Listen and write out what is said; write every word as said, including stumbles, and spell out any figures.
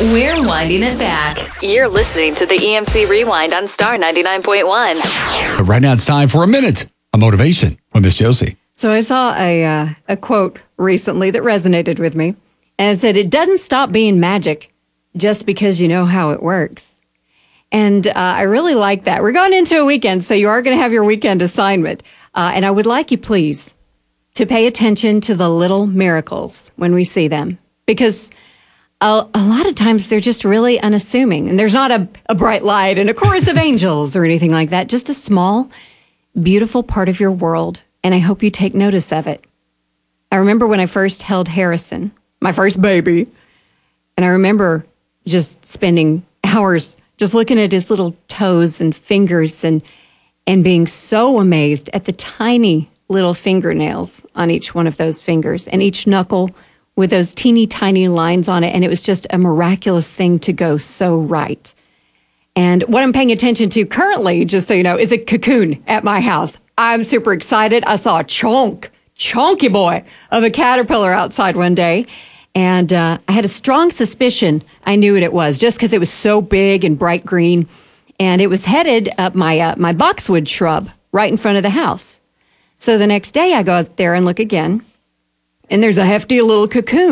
We're winding it back. You're listening to the E M C Rewind on Star ninety-nine point one. But right now it's time for a minute of motivation with Miss Josie. So I saw a uh, a quote recently that resonated with me, and it said, "It doesn't stop being magic just because you know how it works." And uh, I really like that. We're going into a weekend, so you are going to have your weekend assignment. Uh, and I would like you, please, to pay attention to the little miracles when we see them, because a, a lot of times they're just really unassuming, and there's not a, a bright light and a chorus of angels or anything like that. Just a small, beautiful part of your world, and I hope you take notice of it. I remember when I first held Harrison, my first baby, and I remember just spending hours just looking at his little toes and fingers and and being so amazed at the tiny little fingernails on each one of those fingers and each knuckle with those teeny tiny lines on it. And it was just a miraculous thing to go so right. And what I'm paying attention to currently, just so you know, is a cocoon at my house. I'm super excited. I saw a chunk, chunky boy of a caterpillar outside one day. And uh, I had a strong suspicion I knew what it was just because it was so big and bright green. And it was headed up my uh, my boxwood shrub right in front of the house. So the next day I go out there and look again. And there's a hefty little cocoon